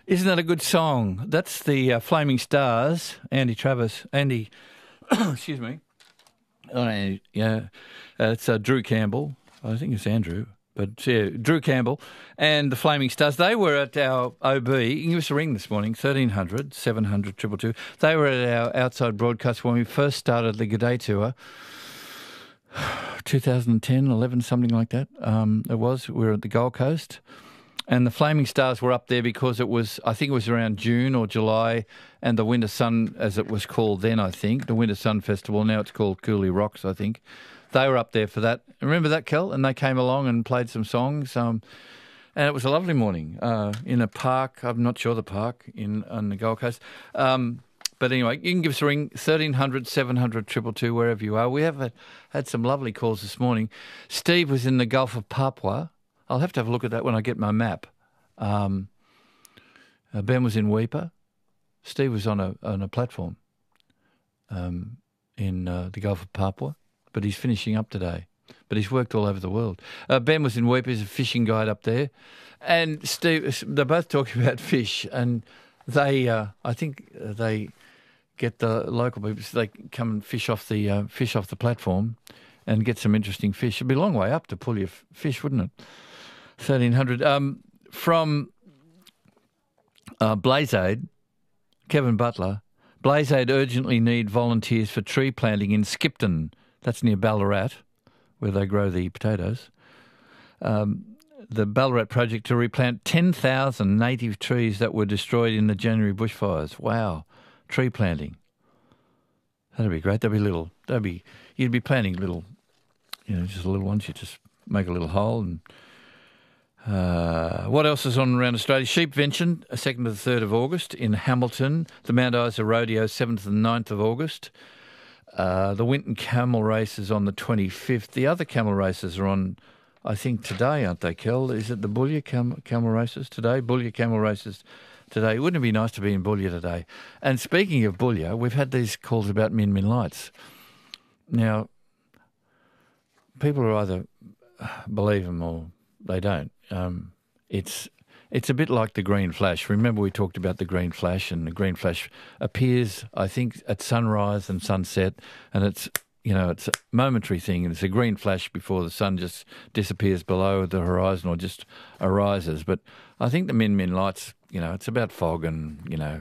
Isn't that a good song? That's the Flaming Stars, Andy, excuse me. Oh, Andy, yeah, it's Drew Campbell. I think it's Andrew, but yeah, Drew Campbell and the Flaming Stars. They were at our OB. You can give us a ring this morning, 1300 700 222. They were at our outside broadcast when we first started the G'day Tour. 2010, 11, something like that. It was. We were at the Gold Coast. And the Flaming Stars were up there because I think it was around June or July, and the Winter Sun, as it was called then, I think, the Winter Sun Festival, now it's called Cooley Rocks, I think. They were up there for that. Remember that, Kel? And they came along and played some songs. And it was a lovely morning in a park. I'm not sure the park on the Gold Coast. But anyway, you can give us a ring, 1300 700 222, wherever you are. We have had some lovely calls this morning. Steve was in the Gulf of Papua. I'll have to have a look at that when I get my map. Ben was in Weipa. Steve was on a platform in the Gulf of Papua, but he's finishing up today. But he's worked all over the world. Ben was in Weipa. He's a fishing guide up there. And Steve, they're both talking about fish, and I think they get the local people, so they come and fish off the platform and get some interesting fish. It'd be a long way up to pull your fish, wouldn't it? 1300. From BlazeAid, Kevin Butler. BlazeAid urgently need volunteers for tree planting in Skipton. That's near Ballarat, where they grow the potatoes. The Ballarat project to replant 10,000 native trees that were destroyed in the January bushfires. Wow, tree planting. That'd be great. You'd be planting little, just little ones. You just make a little hole and. What else is on around Australia? Sheepvention, 2nd to the 3rd of August in Hamilton. The Mount Isa Rodeo, 7th and 9th of August. The Winton Camel Races on the 25th. The other camel races are on, I think, today, aren't they, Kel? Is it the Boulia Camel Races today? Boulia Camel Races today. Wouldn't it be nice to be in Boulia today? And speaking of Boulia, we've had these calls about Min Min Lights. Now, people are either believe them or they don't. It's a bit like the green flash. Remember we talked about the green flash, and the green flash appears, I think, at sunrise and sunset, and it's a momentary thing, and it's a green flash before the sun just disappears below the horizon or just arises. But I think the Min Min Lights, it's about fog and,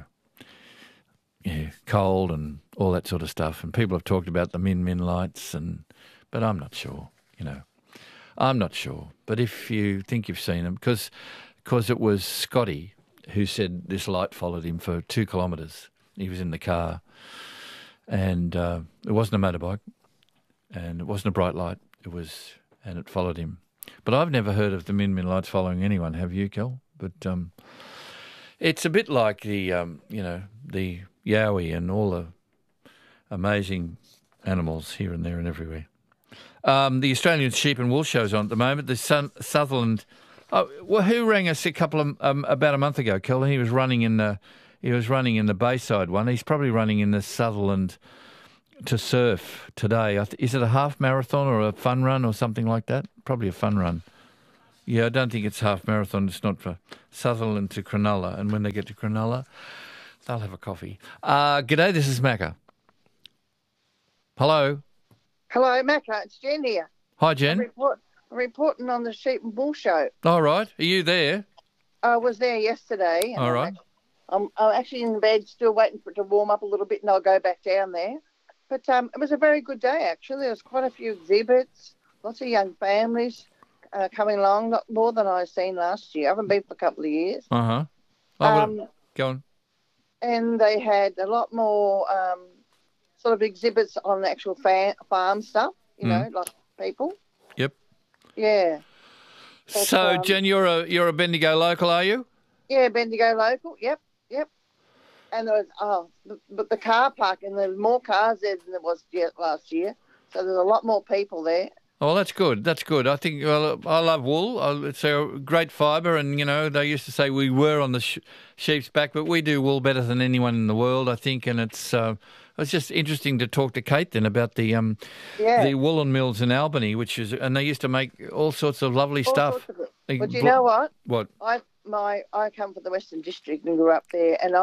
cold and all that sort of stuff. And people have talked about the Min Min Lights, but I'm not sure, I'm not sure. But if you think you've seen them, because it was Scotty who said this light followed him for 2 kilometres. He was in the car, and it wasn't a motorbike, and it wasn't a bright light. And it followed him. But I've never heard of the Min Min Lights following anyone. Have you, Kel? But it's a bit like the the yowie and all the amazing animals here and there and everywhere. The Australian Sheep and Wool Show's on at the moment. The Sutherland. Who rang us about a month ago, Kel? He was running in the Bayside one. He's probably running in the Sutherland to surf today. Is it a half marathon or a fun run or something like that? Probably a fun run. Yeah, I don't think it's half marathon. It's not for Sutherland to Cronulla. And when they get to Cronulla, they'll have a coffee. G'day, this is Macca. Hello. Hello, Macca. It's Jen here. Hi, Jen. I'm reporting on the Sheep and Wool Show. All right. Are you there? I was there yesterday. All right. I'm actually in bed, still waiting for it to warm up a little bit, and I'll go back down there. But it was a very good day, actually. There was quite a few exhibits, lots of young families coming along, not more than I've seen last year. I haven't been for a couple of years. Uh-huh. Go on. And they had a lot more sort of exhibits on the actual farm stuff, like people. Yep. Yeah. But, so, Jen, you're a Bendigo local, are you? Yeah, Bendigo local. Yep. And there was the car park, and there's more cars there than there was last year. So there's a lot more people there. Oh, that's good. That's good. I think I love wool. It's a great fibre, and they used to say we were on the sheep's back, but we do wool better than anyone in the world, I think. And it's just interesting to talk to Kate then about the woolen mills in Albany, and they used to make all sorts of lovely stuff. But you know what? What? I come from the Western District and grew up there, and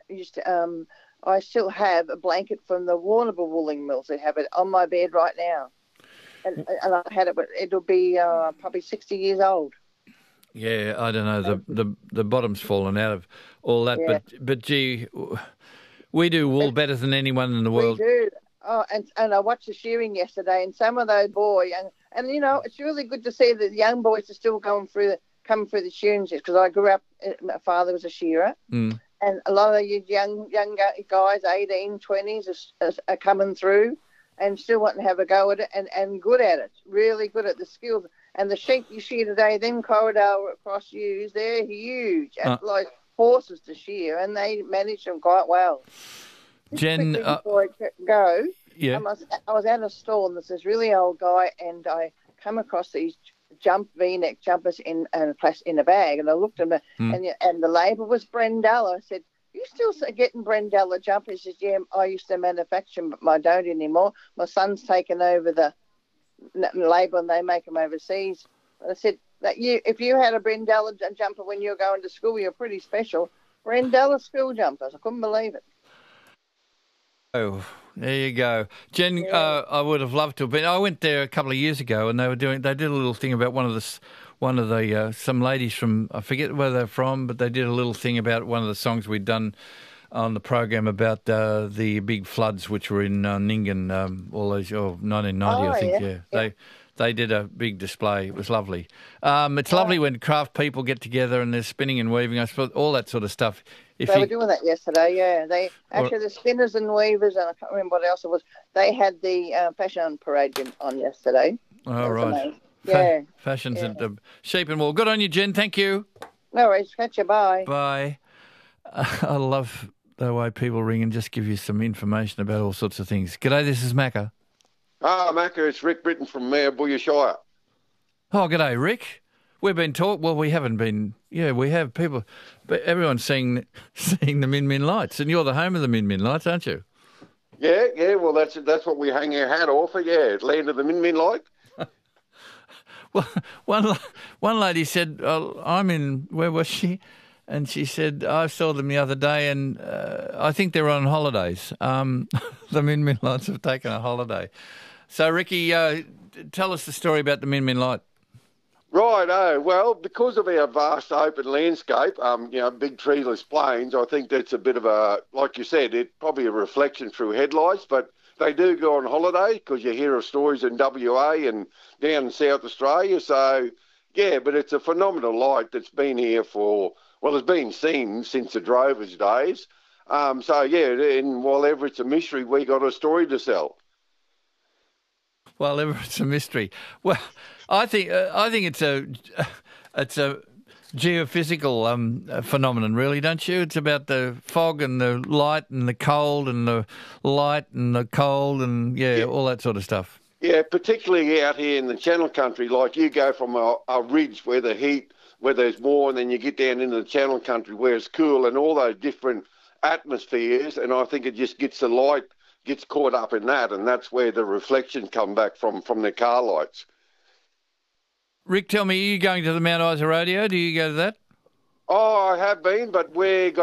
I still have a blanket from the Warrnambool wooling mills. They have it on my bed right now, and I've had it, but it'll be probably 60 years old. Yeah, I don't know. The bottom's fallen out of all that, Yeah. but gee, we do wool better than anyone in the world. We do. Oh, and I watched the shearing yesterday, and some of those boys, and you know, it's really good to see that the young boys are still coming through the shearing because I grew up. My father was a shearer, and a lot of these young guys, 18, 20s, are coming through, and still wanting to have a go at it, and good at it, really good at the skills. And the sheep you shear today, them Corriedale cross ewes, they're huge, like horses to shear, and they manage them quite well. Jen, before I go, yeah. I was at a store, and there's this really old guy, and I come across these V-neck jumpers in a bag, and I looked at them, and the label was Brendella. I said, "You still getting Brendella jumpers?" He says, "Yeah, I used to manufacture them, but I don't anymore. My son's taken over the label, and they make them overseas." But I said, if you had a Brendella jumper when you were going to school, you're pretty special. Brendella school jumpers. I couldn't believe it. Oh, there you go, Jen. Yeah. I would have loved to have been. I went there a couple of years ago, and they did a little thing about one of the some ladies from, I forget where they're from, but they did a little thing about one of the songs we'd done on the program about the big floods which were in Nyngan all those 1990, I think. Yeah. They did a big display. It was lovely. It's lovely when craft people get together and they're spinning and weaving. I suppose all that sort of stuff. They were doing that yesterday, yeah. The spinners and weavers, and I can't remember what else it was. They had the fashion parade on yesterday. Oh, right. Yeah. Fashions at the Sheep and Wool. Good on you, Jen. Thank you. No worries. Catch you. Bye. Bye. I love the way people ring and just give you some information about all sorts of things. G'day, this is Macca. Macca, it's Rick Britton from Mayabuya Shire. Oh, g'day, Rick. We've been talking. Well, we haven't been. Yeah, we have people, but everyone's seeing the Min Min lights, and you're the home of the Min Min lights, aren't you? Yeah. Well, that's what we hang our hat off for. Yeah, land of the Min Min light. Well, one lady said, "I'm in." Where was she? And she said, "I saw them the other day, and I think they're on holidays. The Min Min lights have taken a holiday." So, Ricky, tell us the story about the Min Min light. Right. Well, because of our vast open landscape, big treeless plains, I think that's a bit of a, like you said, it's probably a reflection through headlights, but they do go on holiday because you hear of stories in WA and down in South Australia. So, yeah, but it's a phenomenal light that's been here it's been seen since the drovers' days. And while ever it's a mystery, we got a story to sell. Well, ever it's a mystery. Well, I think it's a geophysical phenomenon, really, don't you? It's about the fog and the light and the cold and the light and the cold and all that sort of stuff. Yeah, particularly out here in the Channel Country, like you go from a ridge where there's more, and then you get down into the Channel Country where it's cool and all those different atmospheres, and I think it just gets the light gets caught up in that, and that's where the reflections come back from the car lights. Rick, tell me, are you going to the Mount Isa Rodeo? Do you go to that? Oh, I have been, but we're